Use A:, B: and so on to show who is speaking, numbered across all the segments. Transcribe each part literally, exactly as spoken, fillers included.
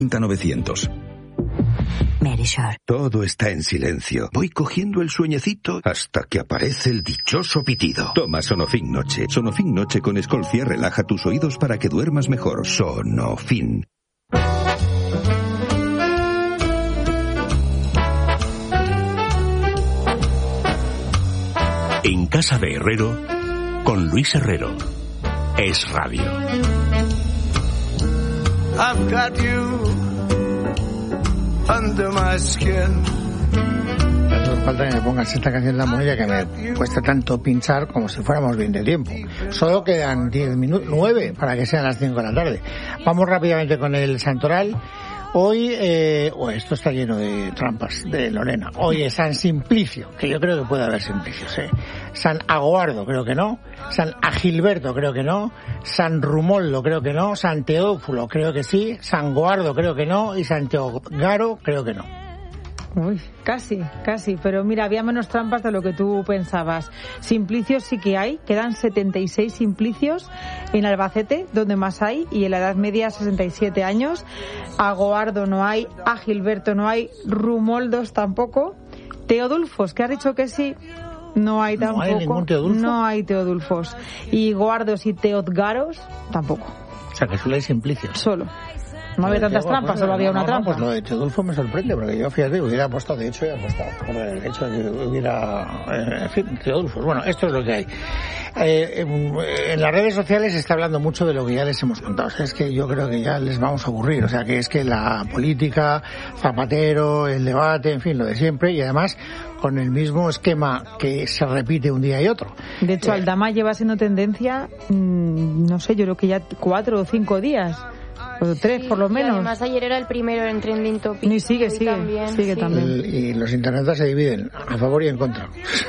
A: novecientos.
B: Medisure.
A: Todo está en silencio. Voy cogiendo el sueñecito hasta que aparece el dichoso pitido. Toma Sonofin Noche. Sonofin Noche con Escolcia relaja tus oídos para que duermas mejor. Sonofin.
C: En casa de Herrero, con Luis Herrero. Es Radio.
D: I've got you under my skin.
E: No hace falta que me pongas esta canción de la moneda que me cuesta tanto pinchar como si fuéramos bien de tiempo. Solo quedan diez minutos, nueve para que sean las cinco de la tarde. Vamos rápidamente con el santoral. Hoy, eh, oh, esto está lleno de trampas de Lorena. Hoy es San Simplicio, que yo creo que puede haber Simplicios, ¿eh? San Aguardo, creo que no. San Agilberto, creo que no. San Rumoldo, creo que no. San Teófulo, creo que sí. San Goardo, creo que no. Y San Teogaro, creo que no.
F: Uy, casi, casi, pero mira, había menos trampas de lo que tú pensabas. Simplicios sí que hay, quedan setenta y seis Simplicios en Albacete, donde más hay, y en la Edad Media sesenta y siete años. Agoardo no hay, a Gilberto no hay, Rumoldos tampoco. Teodulfos, que has dicho que sí, no hay tampoco.
E: ¿No hay ningún Teodulfo?
F: No hay Teodulfos. Y Goardos y Teodgaros tampoco.
E: O sea, que solo hay Simplicios.
F: Solo. No había tantas
E: bueno,
F: trampas,
E: bueno,
F: solo había
E: no,
F: una
E: no,
F: trampa.
E: Pues lo de Teodulfo me sorprende, porque yo, fíjate, hubiera apostado, de hecho, he apostado por el hecho de que hubiera, eh, en fin, Teodulfos. Bueno, esto es lo que hay. Eh, en, en las redes sociales se está hablando mucho de lo que ya les hemos contado. O sea, es que yo creo que ya les vamos a aburrir. O sea, que es que la política, Zapatero, el debate, en fin, lo de siempre, y además con el mismo esquema que se repite un día y otro.
F: De hecho,
E: eh,
F: Aldama lleva siendo tendencia, mmm, no sé, yo creo que ya cuatro o cinco días. O tres,
G: sí,
F: por lo menos.
G: Además, ayer era el primero en Trending Topic.
F: Y sigue,
G: y
F: sigue,
G: también,
F: sigue
G: sí.
F: también.
E: El, y los internautas se dividen a favor y en contra.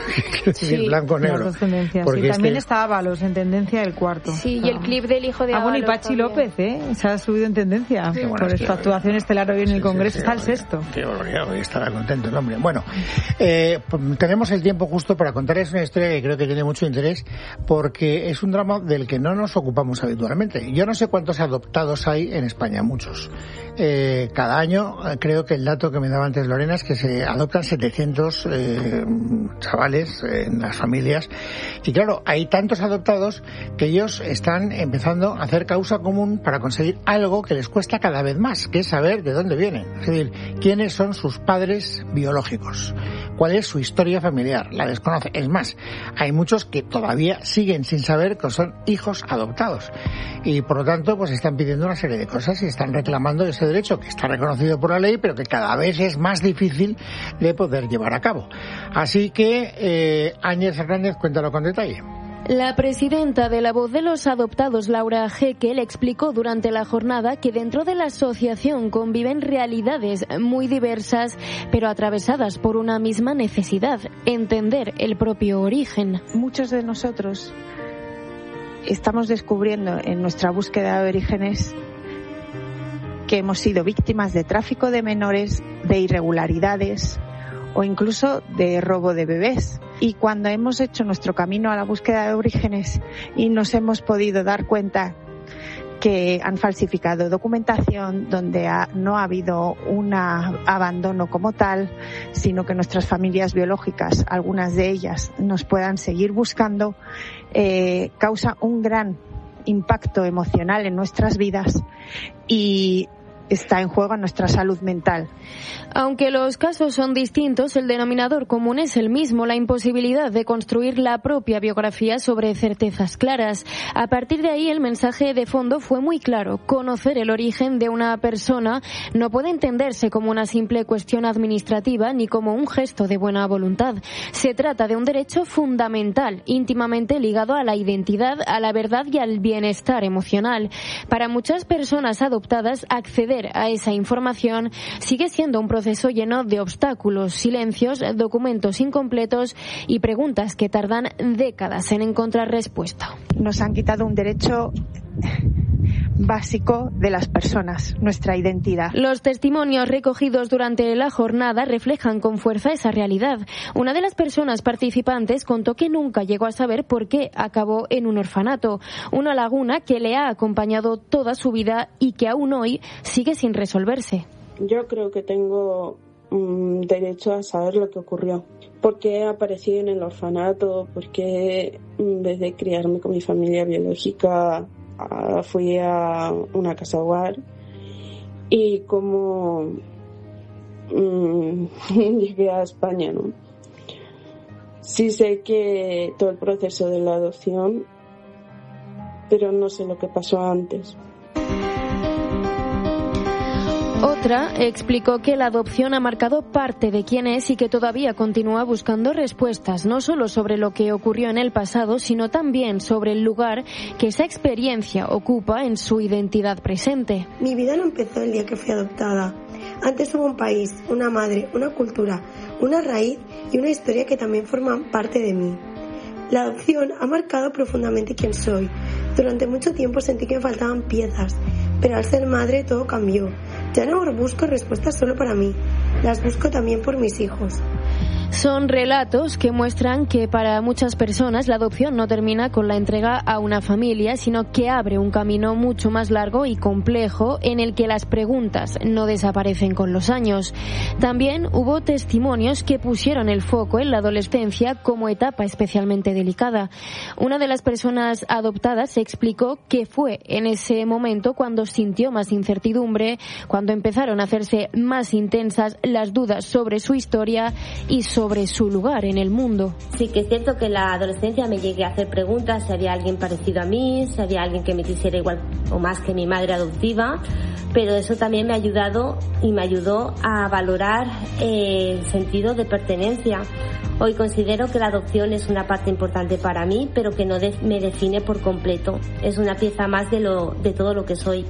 G: Sí,
E: blanco o negro.
F: Las dos tendencias.
E: Porque
F: Sí, también
E: este...
F: está Ábalos en tendencia del cuarto.
G: Sí, y el clip del hijo de
F: Ah, bueno, y
G: Ábalos
F: Pachi
G: también.
F: López, ¿eh? Se ha subido en tendencia.
E: Sí, bueno,
F: por
E: es que,
F: esta actuación estelar hoy en
E: sí,
F: el Congreso.
E: sí,
F: Está el
E: sí,
F: sexto.
E: Qué barbaridad, hoy estará contento el hombre. Bueno, eh, tenemos el tiempo justo para contarles una historia que creo que tiene mucho interés, porque es un drama del que no nos ocupamos habitualmente. Yo no sé cuántos adoptados hay en España, muchos. Eh, cada año, creo que el dato que me daba antes Lorena es que se adoptan setecientos eh, chavales eh, en las familias, y claro, hay tantos adoptados que ellos están empezando a hacer causa común para conseguir algo que les cuesta cada vez más, que es saber de dónde vienen, es decir, quiénes son sus padres biológicos, cuál es su historia familiar, la desconoce. Es más, hay muchos que todavía siguen sin saber que son hijos adoptados, y por lo tanto pues están pidiendo una serie de cosas y están reclamando ese derecho que está reconocido por la ley, pero que cada vez es más difícil de poder llevar a cabo. Así que eh, Áñez Fernández, cuéntalo con detalle.
G: La presidenta de La Voz de los Adoptados, Laura Jekyll, explicó durante la jornada que dentro de la asociación conviven realidades muy diversas, pero atravesadas por una misma necesidad: entender el propio origen.
H: Muchos de nosotros estamos descubriendo en nuestra búsqueda de orígenes que hemos sido víctimas de tráfico de menores, de irregularidades o incluso de robo de bebés. Y cuando hemos hecho nuestro camino a la búsqueda de orígenes y nos hemos podido dar cuenta que han falsificado documentación, donde ha, no ha habido un abandono como tal, sino que nuestras familias biológicas, algunas de ellas, nos puedan seguir buscando, eh, causa un gran impacto emocional en nuestras vidas y está en juego nuestra salud mental.
G: Aunque los casos son distintos, el denominador común es el mismo: la imposibilidad de construir la propia biografía sobre certezas claras. A partir de ahí, el mensaje de fondo fue muy claro: conocer el origen de una persona no puede entenderse como una simple cuestión administrativa ni como un gesto de buena voluntad. Se trata de un derecho fundamental, íntimamente ligado a la identidad, a la verdad y al bienestar emocional. Para muchas personas adoptadas, acceder a esa información sigue siendo un proceso lleno de obstáculos, silencios, documentos incompletos y preguntas que tardan décadas en encontrar respuesta.
H: Nos han quitado un derecho básico de las personas, nuestra identidad.
G: Los testimonios recogidos durante la jornada reflejan con fuerza esa realidad. Una de las personas participantes contó que nunca llegó a saber por qué acabó en un orfanato, una laguna que le ha acompañado toda su vida y que aún hoy sigue sin resolverse.
I: Yo creo que tengo um, derecho a saber lo que ocurrió. ¿Por qué aparecí en el orfanato? ¿Por qué en vez de criarme con mi familia biológica fui a una casa hogar? Y cómo um, llegué a España, ¿no? Sí sé que todo el proceso de la adopción, pero no sé lo que pasó antes.
G: Otra explicó que la adopción ha marcado parte de quién es y que todavía continúa buscando respuestas, no solo sobre lo que ocurrió en el pasado, sino también sobre el lugar que esa experiencia ocupa en su identidad presente.
J: Mi vida no empezó el día que fui adoptada. Antes hubo un país, una madre, una cultura, una raíz y una historia que también forman parte de mí. La adopción ha marcado profundamente quién soy. Durante mucho tiempo sentí que me faltaban piezas, pero al ser madre todo cambió. Ya no busco respuestas solo para mí, las busco también por mis hijos.
G: Son relatos que muestran que para muchas personas la adopción no termina con la entrega a una familia, sino que abre un camino mucho más largo y complejo en el que las preguntas no desaparecen con los años. También hubo testimonios que pusieron el foco en la adolescencia como etapa especialmente delicada. Una de las personas adoptadas explicó que fue en ese momento cuando sintió más incertidumbre, cuando empezaron a hacerse más intensas las dudas sobre su historia y sobre sobre su lugar en el mundo.
K: Sí que es cierto que en la adolescencia me llegué a hacer preguntas si había alguien parecido a mí, si había alguien que me quisiera igual o más que mi madre adoptiva, pero eso también me ha ayudado y me ayudó a valorar eh, el sentido de pertenencia. Hoy considero que la adopción es una parte importante para mí, pero que no de- me define por completo. Es una pieza más de, lo, de todo lo que soy.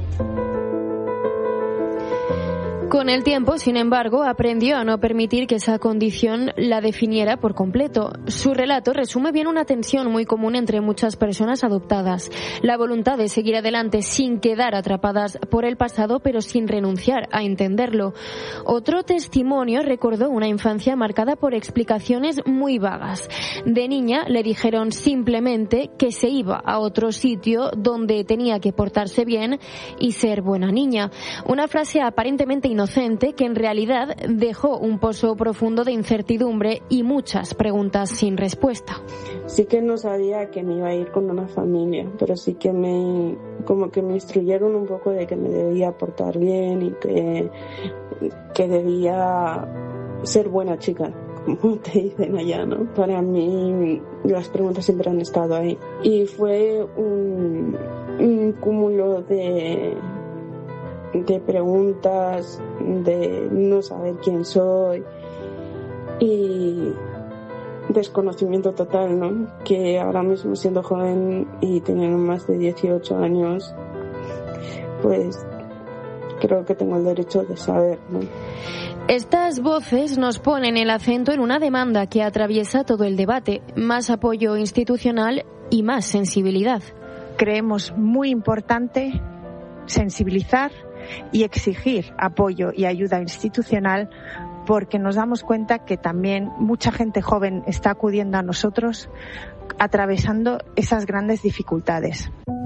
G: Con el tiempo, sin embargo, aprendió a no permitir que esa condición la definiera por completo. Su relato resume bien una tensión muy común entre muchas personas adoptadas. La voluntad de seguir adelante sin quedar atrapadas por el pasado, pero sin renunciar a entenderlo. Otro testimonio recordó una infancia marcada por explicaciones muy vagas. De niña le dijeron simplemente que se iba a otro sitio donde tenía que portarse bien y ser buena niña. Una frase aparentemente inocente que en realidad dejó un pozo profundo de incertidumbre y muchas preguntas sin respuesta.
I: Sí que no sabía que me iba a ir con una familia, pero sí que me como que me instruyeron un poco de que me debía portar bien y que, que debía ser buena chica, como te dicen allá, ¿no? Para mí las preguntas siempre han estado ahí y fue un, un cúmulo de de preguntas, de no saber quién soy y desconocimiento total, ¿no? Que ahora mismo, siendo joven y teniendo más de dieciocho años, pues creo que tengo el derecho de saber, ¿no?
G: Estas voces nos ponen el acento en una demanda que atraviesa todo el debate: más apoyo institucional y más sensibilidad.
H: Creemos muy importante sensibilizar y exigir apoyo y ayuda institucional, porque nos damos cuenta que también mucha gente joven está acudiendo a nosotros atravesando esas grandes dificultades.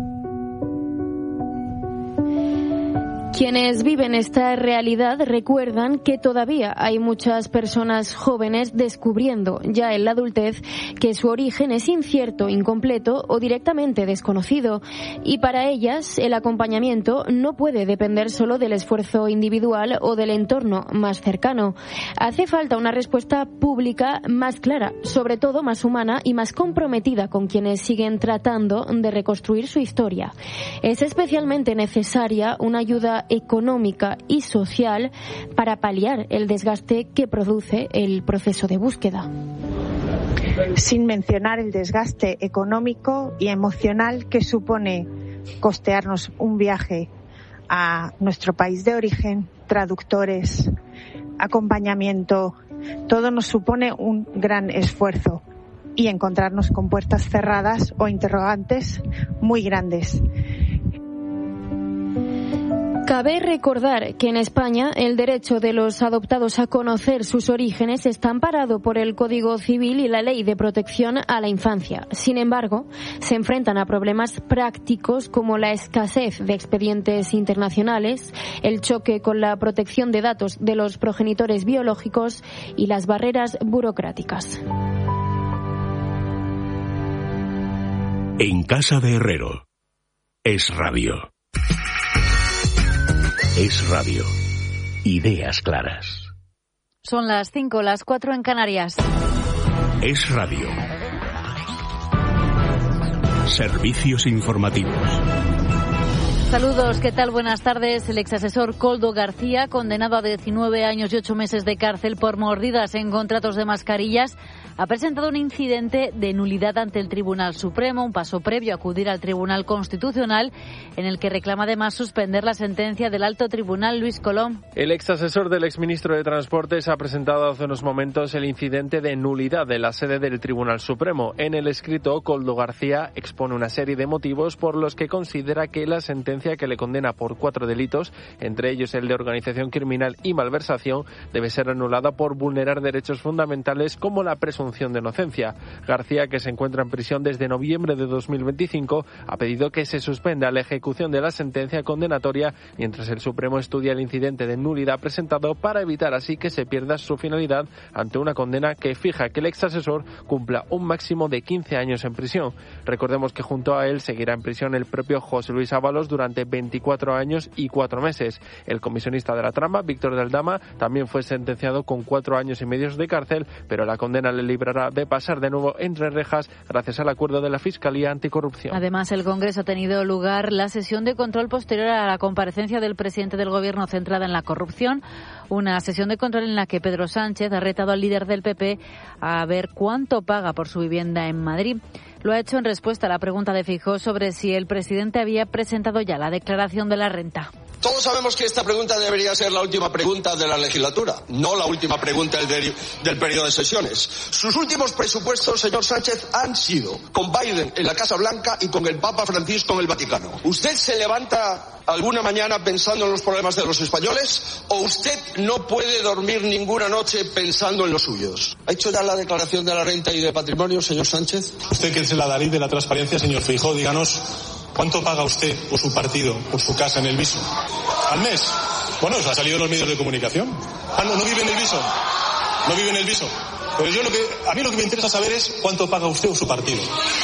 G: Quienes viven esta realidad recuerdan que todavía hay muchas personas jóvenes descubriendo ya en la adultez que su origen es incierto, incompleto o directamente desconocido, y para ellas el acompañamiento no puede depender solo del esfuerzo individual o del entorno más cercano. Hace falta una respuesta pública más clara, sobre todo más humana y más comprometida con quienes siguen tratando de reconstruir su historia. Es especialmente necesaria una ayuda económica y social para paliar el desgaste que produce el proceso de búsqueda.
H: Sin mencionar el desgaste económico y emocional que supone costearnos un viaje a nuestro país de origen, traductores, acompañamiento, todo nos supone un gran esfuerzo y encontrarnos con puertas cerradas o interrogantes muy grandes.
G: Cabe recordar que en España el derecho de los adoptados a conocer sus orígenes está amparado por el Código Civil y la Ley de Protección a la Infancia. Sin embargo, se enfrentan a problemas prácticos como la escasez de expedientes internacionales, el choque con la protección de datos de los progenitores biológicos y las barreras burocráticas.
C: En casa de Herrero. Es radio. Es radio. Ideas claras.
L: Son las cinco, las cuatro en Canarias.
C: Es radio. Servicios informativos.
L: Saludos, ¿qué tal? Buenas tardes. El exasesor Koldo García, condenado a diecinueve años y ocho meses de cárcel por mordidas en contratos de mascarillas, ha presentado un incidente de nulidad ante el Tribunal Supremo, un paso previo a acudir al Tribunal Constitucional, en el que reclama además suspender la sentencia del Alto Tribunal. Luis Colom.
M: El exasesor del exministro de Transportes ha presentado hace unos momentos el incidente de nulidad de la sede del Tribunal Supremo. En el escrito, Koldo García expone una serie de motivos por los que considera que la sentencia que le condena por cuatro delitos, entre ellos el de organización criminal y malversación, debe ser anulada por vulnerar derechos fundamentales como la presunción de inocencia. García, que se encuentra en prisión desde noviembre de dos mil veinticinco, ha pedido que se suspenda la ejecución de la sentencia condenatoria mientras el Supremo estudia el incidente de nulidad presentado para evitar así que se pierda su finalidad ante una condena que fija que el exasesor cumpla un máximo de quince años en prisión. Recordemos que junto a él seguirá en prisión el propio José Luis Ábalos durante veinticuatro años y cuatro meses. El comisionista de la trama, Víctor de Aldama, también fue sentenciado con cuatro años y medio de cárcel, pero la condena le librará de pasar de nuevo entre rejas gracias al acuerdo de la Fiscalía Anticorrupción.
L: Además, el Congreso ha tenido lugar la sesión de control posterior a la comparecencia del presidente del Gobierno centrada en la corrupción, una sesión de control en la que Pedro Sánchez ha retado al líder del P P a ver cuánto paga por su vivienda en Madrid. Lo ha hecho en respuesta a la pregunta de Feijóo sobre si el presidente había presentado ya la declaración de la renta.
N: Todos sabemos que esta pregunta debería ser la última pregunta de la legislatura, no la última pregunta del, del periodo de sesiones. Sus últimos presupuestos, señor Sánchez, han sido con Biden en la Casa Blanca y con el Papa Francisco en el Vaticano. ¿Usted se levanta alguna mañana pensando en los problemas de los españoles o usted no puede dormir ninguna noche pensando en los suyos? ¿Ha hecho ya la declaración de la renta y de patrimonio, señor Sánchez?
O: Usted, que es el adalid de la transparencia, señor Feijóo, díganos ¿cuánto paga usted por su partido, por su casa en el Viso? ¿Al mes? Bueno, eso ha salido en los medios de comunicación. Ah, no, no vive en el Viso. No vive en el Viso. Pero yo lo que, a mí lo que me interesa saber es cuánto paga usted o su partido.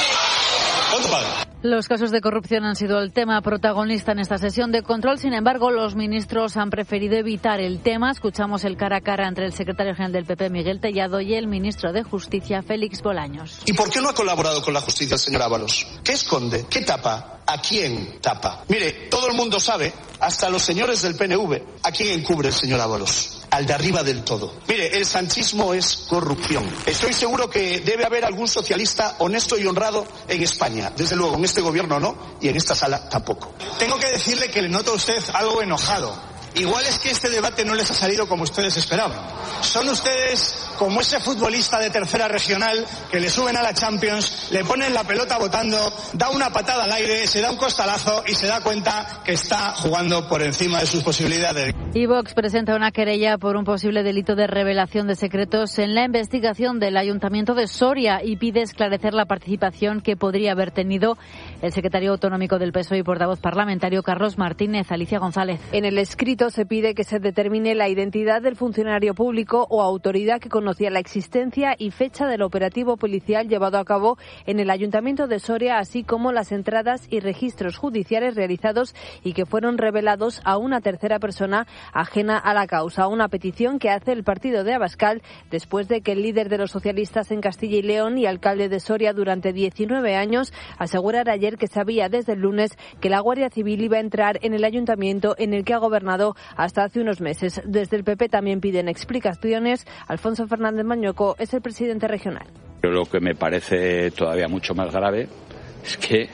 O: ¿Cuánto paga?
L: Los casos de corrupción han sido el tema protagonista en esta sesión de control. Sin embargo, los ministros han preferido evitar el tema. Escuchamos el cara a cara entre el secretario general del P P, Miguel Tellado, y el ministro de Justicia, Félix Bolaños.
N: ¿Y por qué no ha colaborado con la justicia, señor Ábalos? ¿Qué esconde? ¿Qué tapa? ¿A quién tapa? Mire, todo el mundo sabe, hasta los señores del P N V, ¿a quién encubre el señor Ábalos? Al de arriba del todo. Mire, el sanchismo es corrupción. Estoy seguro que debe haber algún socialista honesto y honrado en España. Desde luego, en este gobierno no, y en esta sala tampoco.
P: Tengo que decirle que le noto a usted algo enojado. Igual es que este debate no les ha salido como ustedes esperaban. Son ustedes como ese futbolista de tercera regional que le suben a la Champions, le ponen la pelota botando, da una patada al aire, se da un costalazo y se da cuenta que está jugando por encima de sus posibilidades.
L: Y Vox presenta una querella por un posible delito de revelación de secretos en la investigación del Ayuntamiento de Soria y pide esclarecer la participación que podría haber tenido el secretario autonómico del P S O E y portavoz parlamentario Carlos Martínez. Alicia González.
Q: En el escrito se pide que se determine la identidad del funcionario público o autoridad que conocía la existencia y fecha del operativo policial llevado a cabo en el Ayuntamiento de Soria, así como las entradas y registros judiciales realizados y que fueron revelados a una tercera persona ajena a la causa. Una petición que hace el partido de Abascal después de que el líder de los socialistas en Castilla y León y alcalde de Soria durante diecinueve años asegurara ayer que sabía desde el lunes que la Guardia Civil iba a entrar en el ayuntamiento en el que ha gobernado hasta hace unos meses. Desde el P P también piden explicaciones. Alfonso Fernández Mañueco es el presidente regional.
R: Pero lo que me parece todavía mucho más grave es que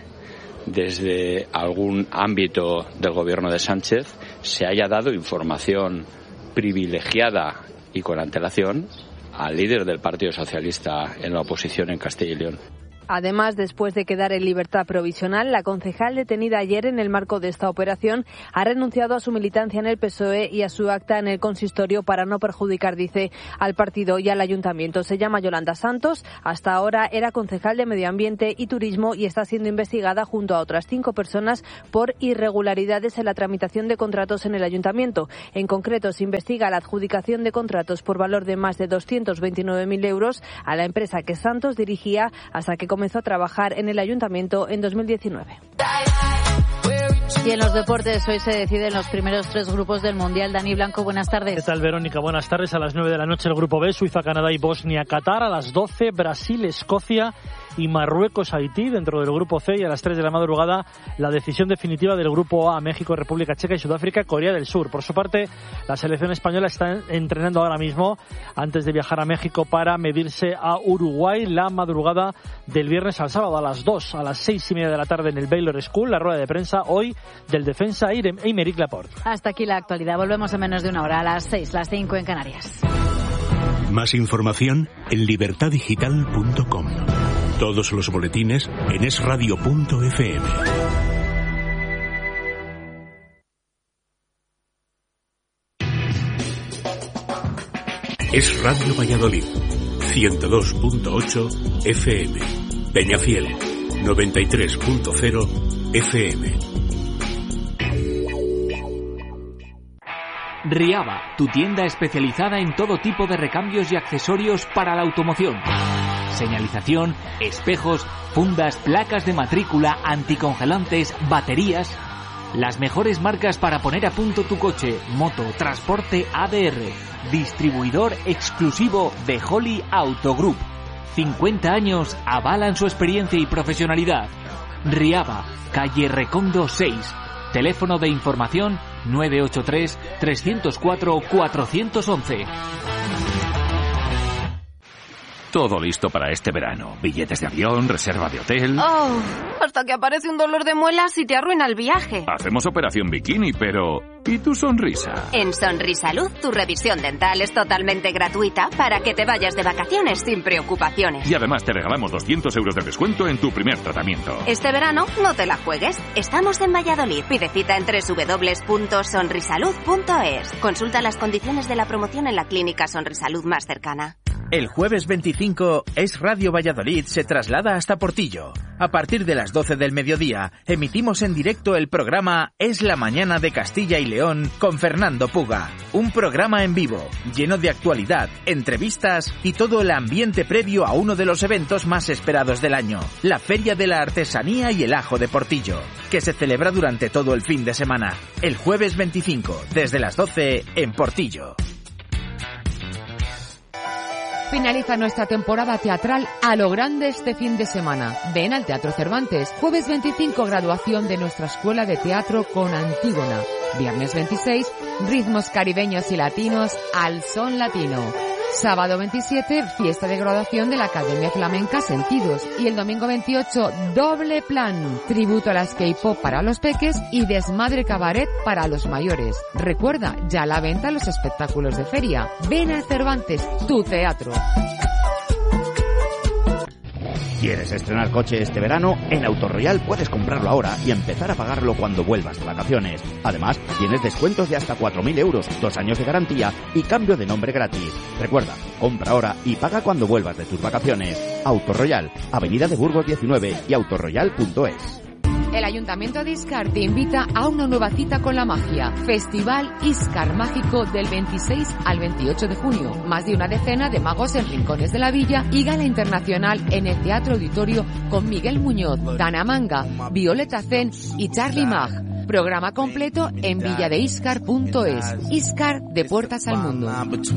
R: desde algún ámbito del gobierno de Sánchez se haya dado información privilegiada y con antelación al líder del Partido Socialista en la oposición en Castilla y León.
Q: Además, después de quedar en libertad provisional, la concejal detenida ayer en el marco de esta operación ha renunciado a su militancia en el P S O E y a su acta en el consistorio para no perjudicar, dice, al partido y al ayuntamiento. Se llama Yolanda Santos, hasta ahora era concejal de Medio Ambiente y Turismo y está siendo investigada junto a otras cinco personas por irregularidades en la tramitación de contratos en el ayuntamiento. En concreto, se investiga la adjudicación de contratos por valor de más de doscientos veintinueve mil euros a la empresa que Santos dirigía hasta que comenzó a trabajar en el ayuntamiento en dos mil diecinueve.
L: Y en los deportes hoy se deciden los primeros tres grupos del Mundial. Dani Blanco, buenas tardes.
S: ¿Qué tal, Verónica? Buenas tardes. A las nueve de la noche el grupo B, Suiza, Canadá y Bosnia-Qatar. A las doce, Brasil, Escocia y Marruecos-Haití dentro del grupo C. Y a las tres de la madrugada la decisión definitiva del grupo A, México, República Checa y Sudáfrica, Corea del Sur. Por su parte, la selección española está entrenando ahora mismo antes de viajar a México para medirse a Uruguay la madrugada del viernes al sábado a las dos, a las seis y media de la tarde en el Baylor School. La rueda de prensa hoy del defensa Aymeric Laporte.
L: Hasta aquí la actualidad. Volvemos en menos de una hora, a las seis, las cinco en Canarias.
C: Más información en libertad digital punto com. Todos los boletines en es radio punto efe eme. Es Radio Valladolid, ciento dos punto ocho efe eme. Peñafiel, noventa y tres punto cero efe eme.
T: Riava, tu tienda especializada en todo tipo de recambios y accesorios para la automoción. Señalización, espejos, fundas, placas de matrícula, anticongelantes, baterías. Las mejores marcas para poner a punto tu coche, moto, transporte A D R. Distribuidor exclusivo de Holly Auto Group. cincuenta años avalan su experiencia y profesionalidad. Riava, calle Recondo seis. Teléfono de información nueve ocho tres, tres cero cuatro, cuatro uno uno.
U: Todo listo para este verano. Billetes de avión, reserva de hotel...
V: Oh, hasta que aparece un dolor de muelas y te arruina el viaje.
U: Hacemos operación bikini, pero... ¿y tu sonrisa?
V: En Sonrisalud, tu revisión dental es totalmente gratuita para que te vayas de vacaciones sin preocupaciones.
U: Y además te regalamos doscientos euros de descuento en tu primer tratamiento.
V: Este verano no te la juegues. Estamos en Valladolid. Pide cita en doble u doble u doble u punto sonrisalud punto es. Consulta las condiciones de la promoción en la clínica Sonrisalud más cercana.
W: El jueves veinticinco, Es Radio Valladolid se traslada hasta Portillo. A partir de las doce del mediodía, emitimos en directo el programa Es la Mañana de Castilla y León con Fernando Puga. Un programa en vivo, lleno de actualidad, entrevistas y todo el ambiente previo a uno de los eventos más esperados del año, la Feria de la Artesanía y el Ajo de Portillo, que se celebra durante todo el fin de semana. El jueves veinticinco, desde las doce, en Portillo.
X: Finaliza nuestra temporada teatral a lo grande este fin de semana. Ven al Teatro Cervantes. Jueves veinticinco, graduación de nuestra Escuela de Teatro con Antígona. Viernes veintiséis, ritmos caribeños y latinos al son latino. Sábado veintisiete, fiesta de graduación de la Academia Flamenca Sentidos. Y el domingo veintiocho, doble plan. Tributo a las K-pop para los peques y desmadre cabaret para los mayores. Recuerda, ya a la venta los espectáculos de feria. Ven al Cervantes, tu teatro.
Y: ¿Quieres estrenar coche este verano? En Autoroyal puedes comprarlo ahora y empezar a pagarlo cuando vuelvas de vacaciones. Además, tienes descuentos de hasta cuatro mil euros, dos años de garantía y cambio de nombre gratis. Recuerda, compra ahora y paga cuando vuelvas de tus vacaciones. Autoroyal, Avenida de Burgos diecinueve y autoroyal punto es.
X: El Ayuntamiento de Íscar te invita a una nueva cita con la magia. Festival Íscar Mágico del veintiséis al veintiocho de junio. Más de una decena de magos en rincones de la villa y gala internacional en el Teatro Auditorio con Miguel Muñoz, Dana Manga, Violeta Zen y Charlie Mag. Programa completo en villadeíscar punto es. Íscar, de puertas al mundo.